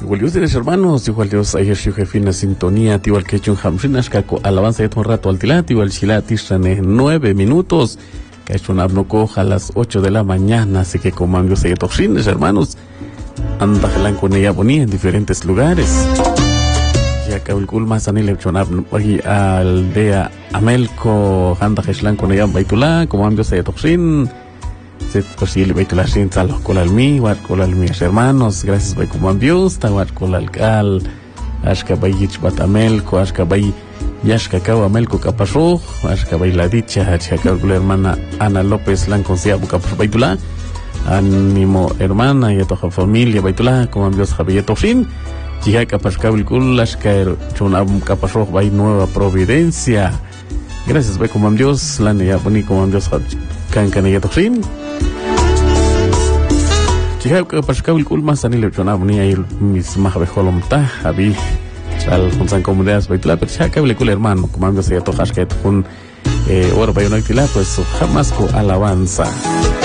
Igual Dios tienes hermanos, igual Dios ayer su jefe en la sintonía, igual que hecho un hamrinas, caco alabanza de un rato al tilat, igual chilati, 9 minutos, que ha hecho un abnoco a las 8 de la mañana, así que comando se toxines hermanos, anda gelan con ella bonita en diferentes lugares. Ya que el culma sani le hecho un aquí aldea Amelco, anda gelan con ella baitula, comando se toxin. Pues sí, le voy a la gente a los colalmi, mis hermanos, gracias por como ambios, tawar colalcal, ashka bayich batamelco, ashka bay yashka kawa melco capasro, ashka bay la dicha, ashka la hermana Ana López Lanconcia bucapro baitula, ánimo hermana y a toda familia baitula, como ambios Javieto fin, ya capasca el ashka chunam capasro bay Nueva Providencia, gracias por como ambios, la niña boni como ambios cancanilla fin. Jika pascaul kulma sani le chona buni ay mis mahbejolom ta abi al kunsan comunidades baitla pero jika le kul hermano comando se tojas que con ora bayona tila pues jamás ko alabanza.